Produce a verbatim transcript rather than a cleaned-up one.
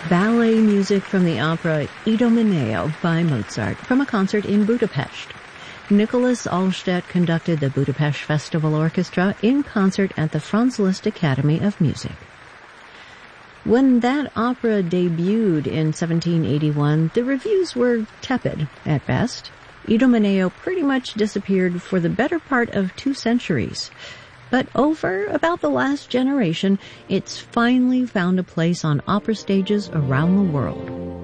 ballet music from the opera Idomeneo by Mozart from a concert in Budapest. Nicholas Alstedt conducted the Budapest Festival Orchestra in concert at the Franz Liszt Academy of Music. When that opera debuted in seventeen eighty-one, the reviews were tepid at best. Idomeneo pretty much disappeared for the better part of two centuries. But over about the last generation, it's finally found a place on opera stages around the world.